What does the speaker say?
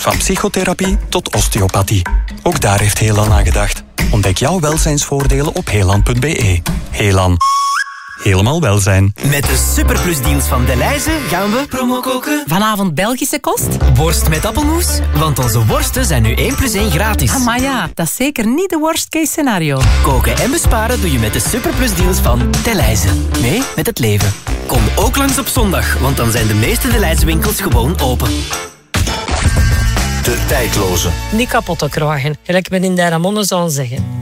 Van psychotherapie tot osteopathie. Ook daar heeft Helan aan gedacht. Ontdek jouw welzijnsvoordelen op helan.be. Helan. Helemaal welzijn. Met de superplusdeals van Delhaize gaan we promo koken. Vanavond Belgische kost? Worst met appelmoes, want onze worsten zijn nu 1 + 1 gratis. Maar ja, dat is zeker niet de worst case scenario. Koken en besparen doe je met de superplusdeals van Delhaize. Mee met het leven. Kom ook langs op zondag, want dan zijn de meeste Delhaize winkels gewoon open. De tijdloze. Niet kapot te krijgen, gelijk men in de Ramones zal zeggen.